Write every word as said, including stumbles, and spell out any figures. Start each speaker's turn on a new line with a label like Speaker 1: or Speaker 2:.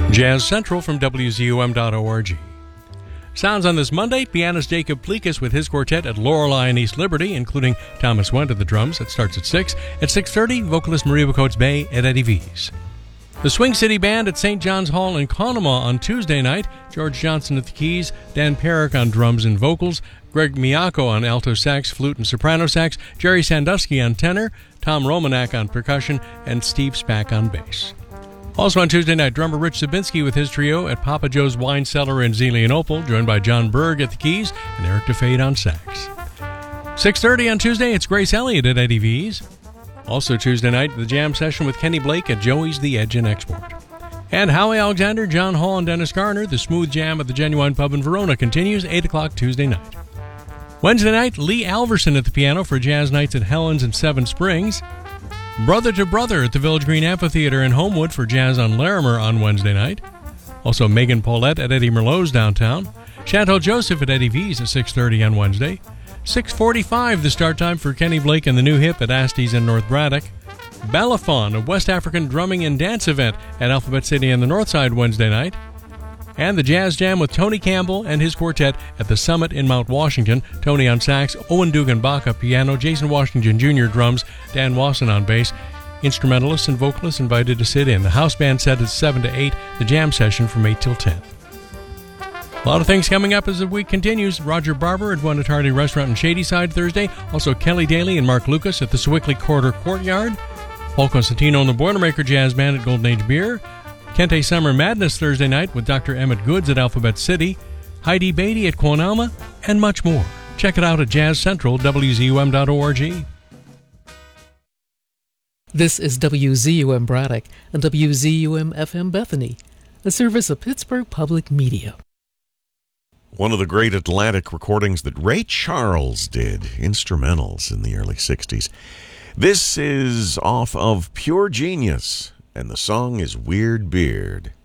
Speaker 1: Jazz Central from W Z U M dot org. Sounds on this Monday, pianist Jacob Plikas with his quartet at Lorelei in East Liberty, including Thomas Wendt at the drums. That starts at six. At six thirty, vocalist Maria Coates Bay at Eddie V's. The Swing City Band at Saint John's Hall in Conemaugh on Tuesday night. George Johnson at the keys, Dan Perrick on drums and vocals, Greg Miyako on alto sax, flute, and soprano sax, Jerry Sandusky on tenor, Tom Romanak on percussion, and Steve Spack on bass. Also on Tuesday night, drummer Rich Zabinski with his trio at Papa Joe's Wine Cellar in Zelienople, joined by John Berg at the keys and Eric DeFade on sax. six thirty on Tuesday, it's Grace Elliott at Eddie V's. Also Tuesday night, the jam session with Kenny Blake at Joey's The Edge in Export. And Howie Alexander, John Hall, and Dennis Garner, the smooth jam at the Genuine Pub in Verona continues, eight o'clock Tuesday night. Wednesday night, Lee Alverson at the piano for jazz nights at Helen's and Seven Springs. Brother to Brother at the Village Green Amphitheater in Homewood for jazz on Larimer on Wednesday night. Also Megan Paulette at Eddie Merlot's downtown. Chantal Joseph at Eddie V's at six thirty on Wednesday. six forty-five the start time for Kenny Blake and the New Hip at Asties in North Braddock. Balafon, a West African drumming and dance event at Alphabet City in the North Side Wednesday night. And the Jazz Jam with Tony Campbell and his quartet at the Summit in Mount Washington. Tony on sax, Owen Dugan Baca piano, Jason Washington Junior drums, Dan Wasson on bass. Instrumentalists and vocalists invited to sit in. The house band set at seven to eight, the jam session from eight till ten. A lot of things coming up as the week continues. Roger Barber at Guanatardi Restaurant in Shadyside Thursday. Also Kelly Daly and Mark Lucas at the Sewickley Quarter Courtyard. Paul Constantino and the Boilermaker Jazz Band at Golden Age Beer. Kente Summer Madness Thursday night with Doctor Emmett Goods at Alphabet City. Heidi Beatty at Quanama, and much more. Check it out at Jazz Central, W Z U M dot org.
Speaker 2: This is W Z U M Braddock and W Z U M F M Bethany, a service of Pittsburgh Public Media.
Speaker 3: One of the great Atlantic recordings that Ray Charles did, instrumentals in the early sixties. This is off of Pure Genius, and the song is Weird Beard.